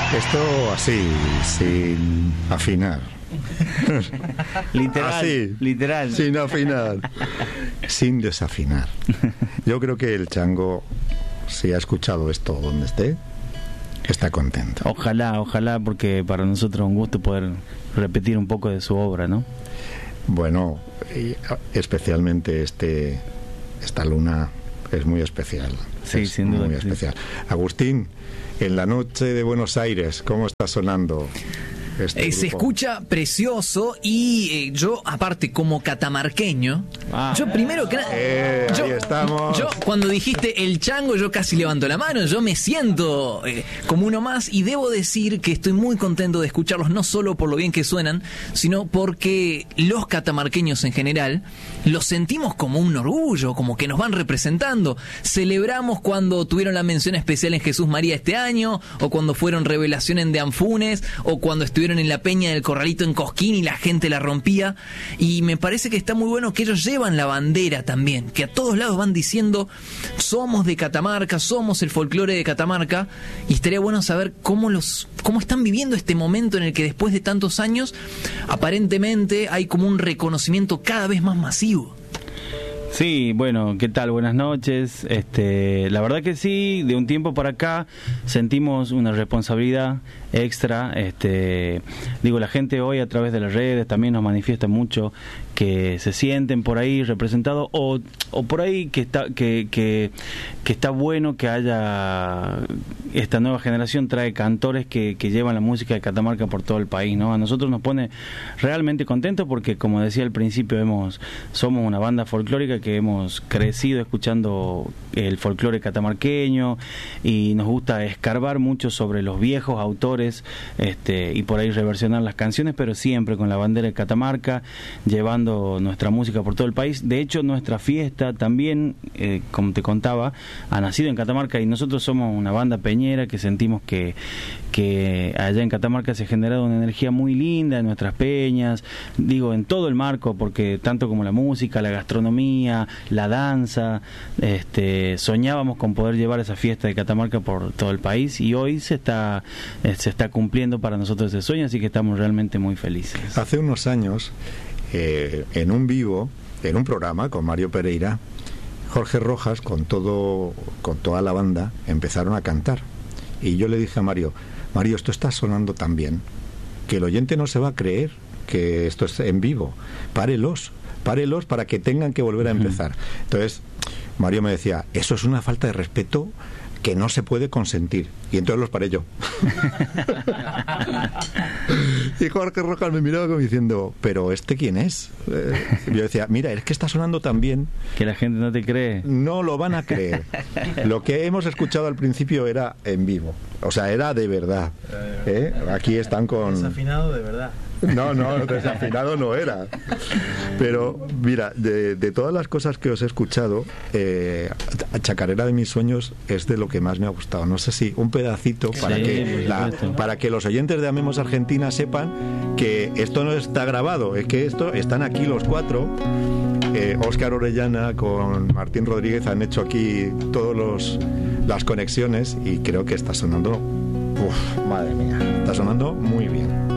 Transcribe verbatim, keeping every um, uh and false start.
Esto así, sin afinar. Literal, así, literal. Sin afinar, sin desafinar. Yo creo que el Chango, si ha escuchado esto donde esté, está contento. Ojalá, ojalá, porque para nosotros es un gusto poder repetir un poco de su obra, ¿no? Bueno, y especialmente este esta luna es muy especial. Sí, es sin duda. Muy especial. Sí. Agustín, en la noche de Buenos Aires, ¿cómo está sonando? Este eh, se escucha precioso y eh, yo, aparte, como catamarqueño, ah, yo primero que nada, eh, yo, ahí estamos. yo cuando dijiste el Chango, yo casi levanto la mano, yo me siento eh, como uno más y debo decir que estoy muy contento de escucharlos, no solo por lo bien que suenan, sino porque los catamarqueños en general los sentimos como un orgullo, como que nos van representando. Celebramos cuando tuvieron la mención especial en Jesús María este año, o cuando fueron revelación en De Anfunes, o cuando estuvieron en la Peña del Corralito en Cosquín y la gente la rompía. Y me parece que está muy bueno que ellos llevan la bandera también, que a todos lados van diciendo somos de Catamarca, somos el folclore de Catamarca, y estaría bueno saber cómo los cómo están viviendo este momento en el que después de tantos años aparentemente hay como un reconocimiento cada vez más masivo. Sí, bueno, ¿qué tal? Buenas noches. Este, la verdad que sí, de un tiempo para acá sentimos una responsabilidad extra. Este, digo, la gente hoy a través de las redes también nos manifiesta mucho que se sienten por ahí representados, o, o por ahí que está que, que, que está bueno que haya esta nueva generación, trae cantores que, que llevan la música de Catamarca por todo el país, ¿no? A nosotros nos pone realmente contentos porque, como decía al principio, hemos somos una banda folclórica que hemos crecido escuchando el folclore catamarqueño y nos gusta escarbar mucho sobre los viejos autores, este, y por ahí reversionar las canciones, pero siempre con la bandera de Catamarca, llevando nuestra música por todo el país. De hecho, nuestra fiesta también, eh, como te contaba, ha nacido en Catamarca, y nosotros somos una banda peñera que sentimos que, que allá en Catamarca se ha generado una energía muy linda en nuestras peñas, digo, en todo el marco, porque tanto como la música, la gastronomía, la danza, este, soñábamos con poder llevar esa fiesta de Catamarca por todo el país, y hoy se está, eh, se está cumpliendo para nosotros ese sueño, así que estamos realmente muy felices. Hace unos años, Eh, en un vivo, en un programa con Mario Pereira, Jorge Rojas con todo con toda la banda empezaron a cantar, y yo le dije a Mario, Mario, esto está sonando tan bien que el oyente no se va a creer que esto es en vivo, párelos párelos para que tengan que volver a empezar. Entonces Mario me decía, eso es una falta de respeto que no se puede consentir, y entonces los paré yo. Y Jorge Rojas me miraba como diciendo, ¿pero este quién es? Eh, yo decía, mira, es que está sonando tan bien que la gente no te cree. No lo van a creer. Lo que hemos escuchado al principio era en vivo, o sea, era de verdad. ¿Eh? Aquí están con... Desafinado de verdad. No, no, desafinado no era. Pero mira, de, de todas las cosas que os he escuchado, eh, Chacarera de mis sueños es de lo que más me ha gustado. No sé si un pedacito para, sí, que la, para que los oyentes de Amemos Argentina sepan que esto no está grabado, es que esto están aquí los cuatro. Eh, Óscar Orellana con Martín Rodríguez han hecho aquí todos los las conexiones, y creo que está sonando, uf, madre mía, está sonando muy bien.